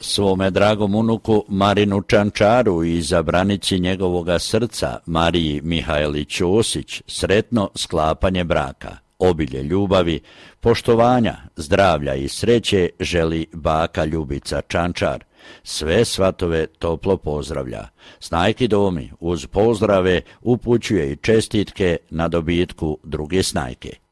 svome dragom unuku Marinu Čančaru i zabranici njegovoga srca Mariji Mihajli Ćosić sretno sklapanje braka, obilje ljubavi, poštovanja, zdravlja i sreće želi baka Ljubica Čančar. Sve svatove toplo pozdravlja. Snajki Domi uz pozdrave upućuje i čestitke na dobitku druge snajke.